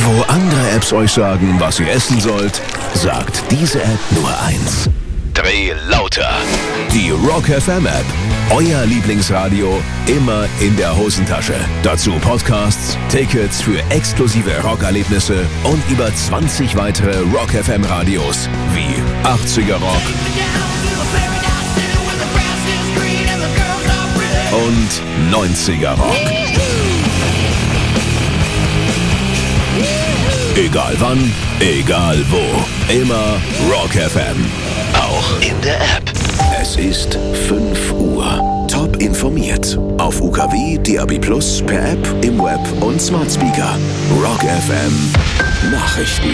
Wo andere Apps euch sagen, was ihr essen sollt, sagt diese App nur eins. Dreh lauter. Die Rock FM App. Euer Lieblingsradio immer in der Hosentasche. Dazu Podcasts, Tickets für exklusive Rockerlebnisse und über 20 weitere Rock FM Radios wie 80er Rock und 90er Rock. Egal wann, egal wo. Immer Rock FM. Auch in der App. Es ist 5 Uhr. Top informiert. Auf UKW, DAB+, per App, im Web und Smart Speaker. Rock FM. Nachrichten.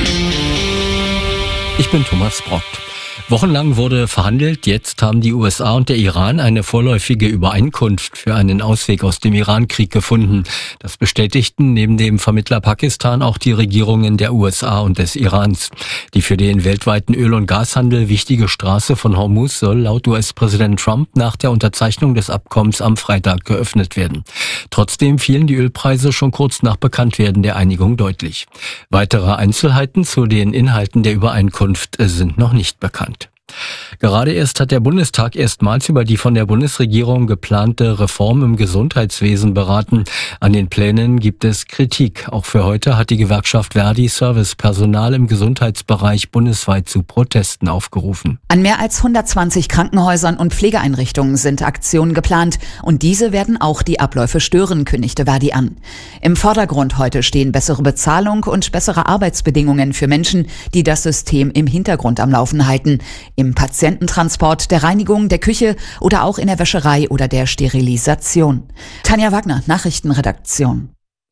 Ich bin Thomas Brockt. Wochenlang wurde verhandelt, jetzt haben die USA und der Iran eine vorläufige Übereinkunft für einen Ausweg aus dem Iran-Krieg gefunden. Das bestätigten neben dem Vermittler Pakistan auch die Regierungen der USA und des Irans. Die für den weltweiten Öl- und Gashandel wichtige Straße von Hormuz soll laut US-Präsident Trump nach der Unterzeichnung des Abkommens am Freitag geöffnet werden. Trotzdem fielen die Ölpreise schon kurz nach Bekanntwerden der Einigung deutlich. Weitere Einzelheiten zu den Inhalten der Übereinkunft sind noch nicht bekannt. Gerade erst hat der Bundestag erstmals über die von der Bundesregierung geplante Reform im Gesundheitswesen beraten. An den Plänen gibt es Kritik. Auch für heute hat die Gewerkschaft Verdi Servicepersonal im Gesundheitsbereich bundesweit zu Protesten aufgerufen. An mehr als 120 Krankenhäusern und Pflegeeinrichtungen sind Aktionen geplant und diese werden auch die Abläufe stören, kündigte Verdi an. Im Vordergrund heute stehen bessere Bezahlung und bessere Arbeitsbedingungen für Menschen, die das System im Hintergrund am Laufen halten. Im Patiententransport, der Reinigung, der Küche oder auch in der Wäscherei oder der Sterilisation. Tanja Wagner, Nachrichtenredaktion.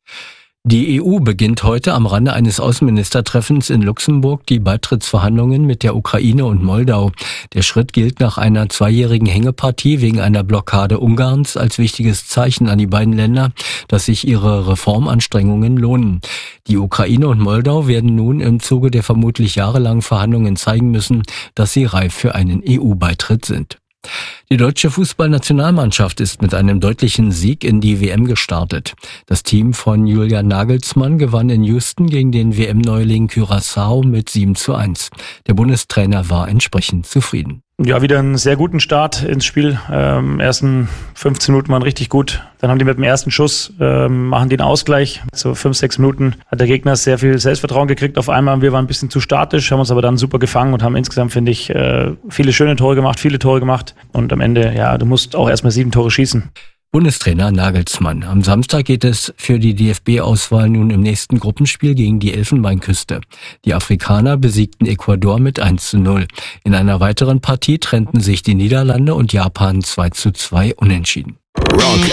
Die EU beginnt heute am Rande eines Außenministertreffens in Luxemburg die Beitrittsverhandlungen mit der Ukraine und Moldau. Der Schritt gilt nach einer 2-jährigen Hängepartie wegen einer Blockade Ungarns als wichtiges Zeichen an die beiden Länder, dass sich ihre Reformanstrengungen lohnen. Die Ukraine und Moldau werden nun im Zuge der vermutlich jahrelangen Verhandlungen zeigen müssen, dass sie reif für einen EU-Beitritt sind. Die deutsche Fußballnationalmannschaft ist mit einem deutlichen Sieg in die WM gestartet. Das Team von Julian Nagelsmann gewann in Houston gegen den WM-Neuling Curaçao mit 7:1. Der Bundestrainer war entsprechend zufrieden. Ja, wieder einen sehr guten Start ins Spiel. Ersten 15 Minuten waren richtig gut. Dann haben die mit dem ersten Schuss, machen den Ausgleich. So 5-6 Minuten hat der Gegner sehr viel Selbstvertrauen gekriegt auf einmal. Wir waren ein bisschen zu statisch, haben uns aber dann super gefangen und haben insgesamt, finde ich, viele schöne Tore gemacht, viele Tore gemacht. Und am Ende, ja, du musst auch erstmal 7 Tore schießen. Bundestrainer Nagelsmann. Am Samstag geht es für die DFB-Auswahl nun im nächsten Gruppenspiel gegen die Elfenbeinküste. Die Afrikaner besiegten Ecuador mit 1:0. In einer weiteren Partie trennten sich die Niederlande und Japan 2:2 unentschieden. Rock